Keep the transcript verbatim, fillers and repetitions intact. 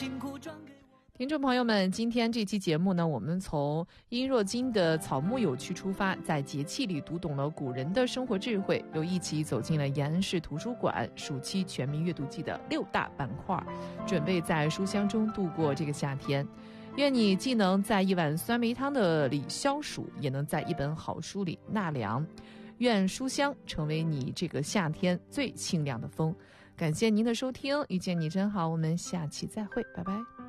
辛苦转给我。 听众朋友们，今天这期节目呢，我们从殷若金的草木有趣出发，在节气里读懂了古人的生活智慧，又一起走进了延安市图书馆暑期全民阅读季的六大板块，准备在书香中度过这个夏天。愿你既能在一碗酸梅汤的里消暑，也能在一本好书里纳凉。愿书香成为你这个夏天最清凉的风。感谢您的收听，遇见你真好，我们下期再会，拜拜。